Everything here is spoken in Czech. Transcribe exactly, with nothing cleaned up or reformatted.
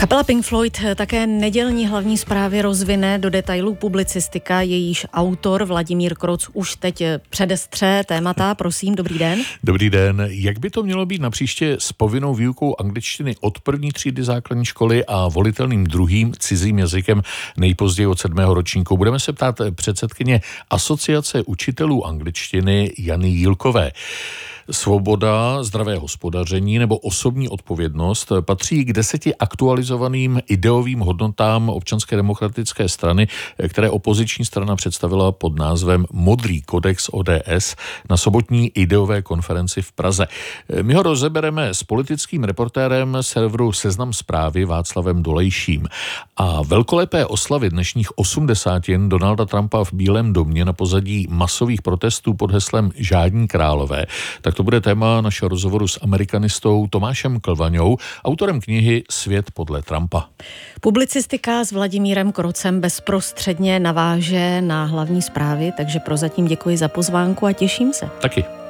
Kapela Pink Floyd také nedělní hlavní zprávy rozvine do detailů publicistika, jejíž autor Vladimír Kroc už teď předestře témata. Prosím, dobrý den. Dobrý den. Jak by to mělo být napříště s povinnou výukou angličtiny od první třídy základní školy a volitelným druhým cizím jazykem nejpozději od sedmého ročníku? Budeme se ptát předsedkyně Asociace učitelů angličtiny Jany Jílkové. Svoboda, zdravé hospodaření nebo osobní odpovědnost patří k deseti aktualizovaným ideovým hodnotám Občanské demokratické strany, které opoziční strana představila pod názvem Modrý kodex O D S na sobotní ideové konferenci v Praze. My ho rozebereme s politickým reportérem serveru Seznam Zprávy Václavem Dolejším. A velkolepé oslavy dnešních osmdesátin Donalda Trumpa v Bílém domě na pozadí masových protestů pod heslem Žádní králové, tak to bude téma našeho rozhovoru s amerikanistou Tomášem Klvaňou, autorem knihy Svět podle Trumpa. Publicistika s Vladimírem Krocem bezprostředně naváže na hlavní zprávy, takže prozatím děkuji za pozvánku a těším se. Taky.